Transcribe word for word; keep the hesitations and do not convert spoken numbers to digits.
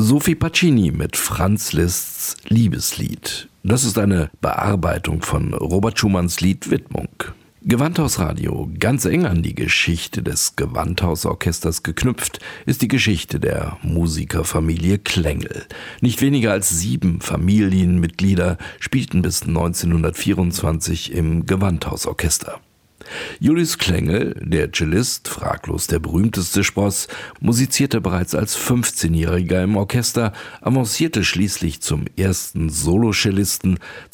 Sophie Pacini mit Franz Liszt's Liebeslied. Das ist eine Bearbeitung von Robert Schumanns Lied Widmung. Gewandhausradio, ganz eng an die Geschichte des Gewandhausorchesters geknüpft, ist die Geschichte der Musikerfamilie Klengel. Nicht weniger als sieben Familienmitglieder spielten bis neunzehnhundertvierundzwanzig im Gewandhausorchester. Julius Klengel, der Cellist, fraglos der berühmteste Spross, musizierte bereits als fünfzehnjähriger im Orchester, avancierte schließlich zum ersten Solocellisten,